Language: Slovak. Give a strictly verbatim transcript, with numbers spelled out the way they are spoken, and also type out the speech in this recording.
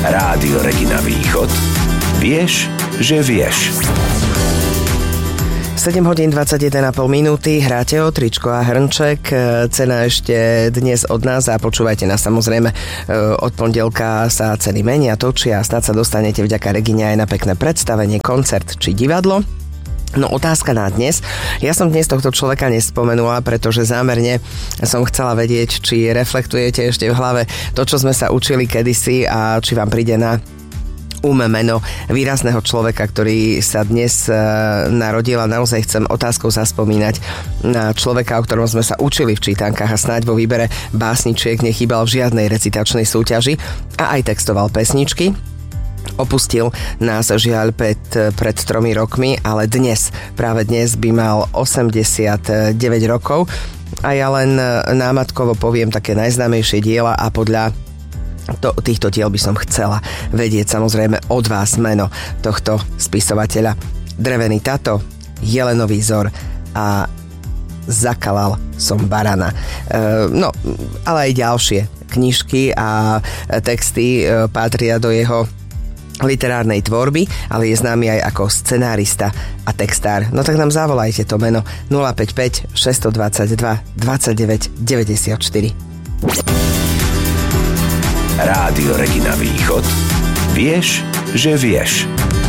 Rádio Regina Východ. Vieš, že vieš. sedem hodín dvadsaťjeden a pol minúty, hráte o tričko a hrnček, cena ešte dnes od nás a počúvajte nás samozrejme, od pondelka sa ceny menia, točia a snad sa dostanete vďaka Regine aj na pekné predstavenie, koncert či divadlo. No otázka na dnes. Ja som dnes tohto človeka nespomenula, pretože zámerne som chcela vedieť, či reflektujete ešte v hlave to, čo sme sa učili kedysi a či vám príde na um meno výrazného človeka, ktorý sa dnes e, narodil a naozaj chcem otázkou zaspomínať na človeka, o ktorom sme sa učili v čítankách a snáď vo výbere básničiek nechýbal v žiadnej recitačnej súťaži a aj textoval pesničky. Opustil nás žiaľ pred, pred tromi rokmi, ale dnes, práve dnes by mal osemdesiatdeväť rokov a ja len námatkovo poviem také najznámejšie diela a podľa To, týchto diel by som chcela vedieť samozrejme od vás meno tohto spisovateľa. Drevený tato, Jelenový zor a Zakalal som barana. E, no, ale aj ďalšie knižky a texty e, patria do jeho literárnej tvorby, ale je známy aj ako scenárista a textár. No tak nám zavolajte to meno nula päť päť šesť dva dva dvadsaťdeväť deväťdesiatštyri. Rádio Regina Východ. Vieš, že vieš.